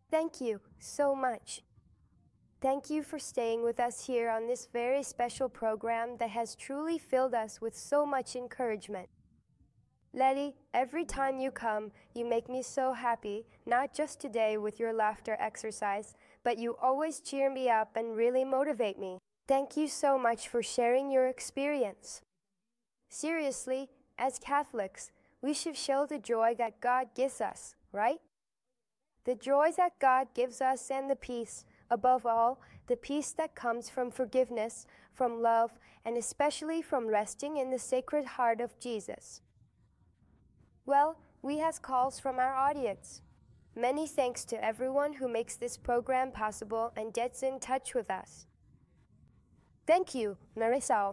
Thank you so much. Thank you for staying with us here on this very special program that has truly filled us with so much encouragement. Letty, every time you come, you make me so happy, not just today with your laughter exercise, but you always cheer me up and really motivate me. Thank you so much for sharing your experience. Seriously, as Catholics, we should show the joy that God gives us, right? The joy that God gives us and the peace, above all, the peace that comes from forgiveness, from love, and especially from resting in the Sacred Heart of Jesus. Well, we have calls from our audience. Many thanks to everyone who makes this program possible and gets in touch with us. Thank you, Marisol.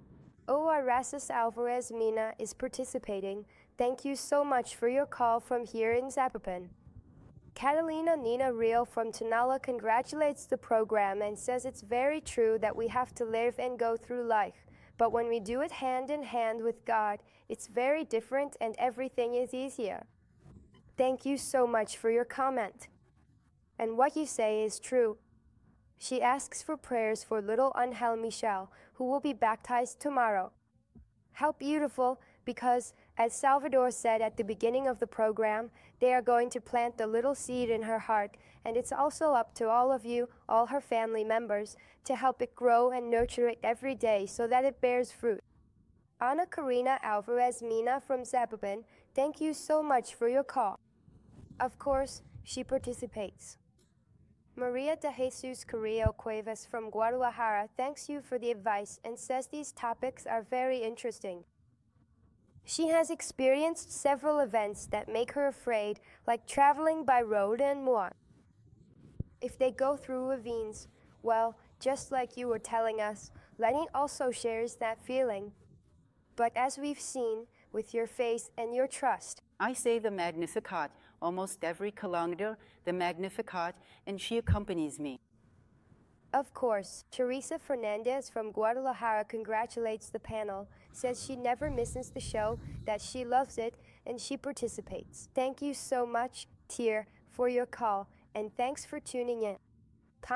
Arasis Alvarez Mina is participating. Thank you so much for your call from here in Zapopan. Catalina Nina Real from Tonala congratulates the program and says it's very true that we have to live and go through life. But when we do it hand in hand with God, it's very different and everything is easier. Thank you so much for your comment. And what you say is true. She asks for prayers for little Angel Michel, who will be baptized tomorrow. How beautiful, because, as Salvador said at the beginning of the program, they are going to plant the little seed in her heart, and it's also up to all of you, all her family members, to help it grow and nurture it every day so that it bears fruit. Ana Karina Alvarez Mina from Zapopan, thank you so much for your call. Of course, she participates. Maria de Jesus Carrillo Cuevas from Guadalajara thanks you for the advice and says these topics are very interesting. She has experienced several events that make her afraid, like traveling by road and more. If they go through ravines, well, just like you were telling us, Lenny also shares that feeling. But as we've seen, with your faith and your trust, I say the Magnificat almost every kilometer, the Magnificat, and she accompanies me. Of course, Teresa Fernandez from Guadalajara congratulates the panel, says she never misses the show, that she loves it, and she participates. Thank you so much, Tier, for your call, and thanks for tuning in.